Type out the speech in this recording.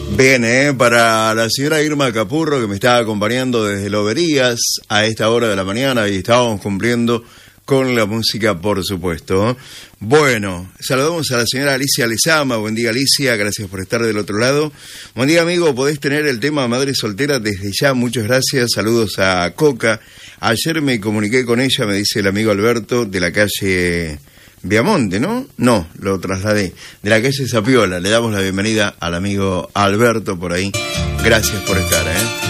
Bien, para la señora Irma Capurro, que me está acompañando desde Loberías a esta hora de la mañana, y estábamos cumpliendo con la música, por supuesto. Bueno, saludamos a la señora Alicia Lezama. Buen día, Alicia, gracias por estar del otro lado. Buen día, amigo, podés tener el tema Madre Soltera desde ya, muchas gracias. Saludos a Coca. Ayer me comuniqué con ella, me dice el amigo Alberto, de la calle Viamonte, ¿no? No, lo trasladé. De la calle Zapiola. Le damos la bienvenida al amigo Alberto por ahí. Gracias por estar,